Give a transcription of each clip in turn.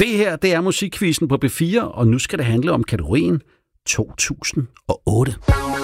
Det her, det er musikquizzen på B4, og nu skal det handle om kategorien 2008.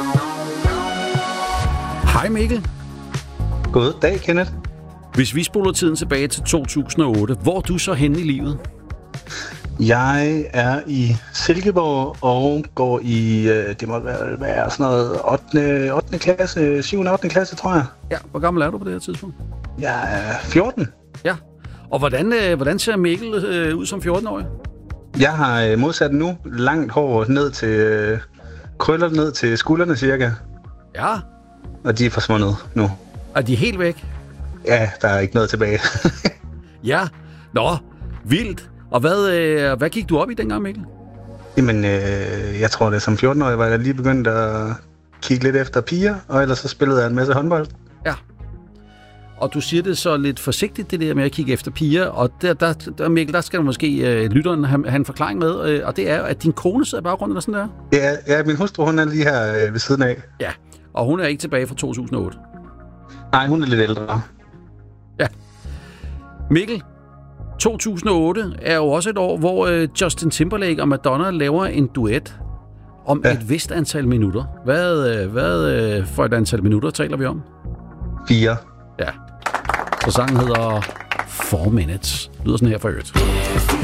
Hej Mikkel. God dag, Kenneth. Hvis vi spoler tiden tilbage til 2008, hvor er du så henne i livet? Jeg er i Silkeborg og går i, det må være sådan noget 8. klasse, 7. og 8. klasse, tror jeg. Ja, hvor gammel er du på det her tidspunkt? Jeg er 14. Ja, og hvordan ser Mikkel ud som 14-årig? Jeg har modsat nu langt hår ned til, krøller ned til skuldrene cirka. Ja. Og de er forsvundet nu. Er de helt væk? Ja, der er ikke noget tilbage. Ja, nå, vildt. Og hvad gik du op i dengang, Mikkel? Jamen, jeg tror det som 14-årig var jeg lige begyndt at kigge lidt efter piger, og ellers så spillede jeg en masse håndbold. Ja. Og du siger det så lidt forsigtigt, det der med at kigge efter piger, og der Mikkel, der skal du måske lytteren have en forklaring med, og det er, at din kone sidder bare rundt eller sådan der? Ja, min hustru, hun er lige her ved siden af. Ja, og hun er ikke tilbage fra 2008? Nej, hun er lidt ældre. Ja. Mikkel, 2008 er jo også et år, hvor Justin Timberlake og Madonna laver en duet om et vist antal minutter. Hvad for et antal minutter taler vi om? 4. Ja. Så sangen hedder 4 Minutes. Lyder sådan her for øvrigt.